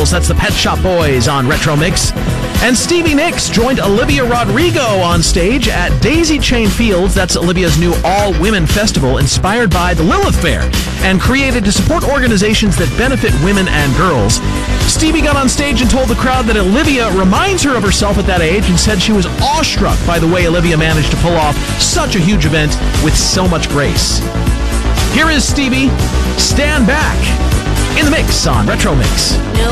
Girls, that's the Pet Shop Boys on Retro Mix. And Stevie Nicks joined Olivia Rodrigo on stage at Daisy Chain Fields, that's Olivia's new all-women festival inspired by the Lilith Fair and created to support organizations that benefit women and girls. Stevie got on stage and told the crowd that Olivia reminds her of herself at that age and said she was awestruck by the way Olivia managed to pull off such a huge event with so much grace. Here is Stevie, Stand Back, in the mix on Retro Mix.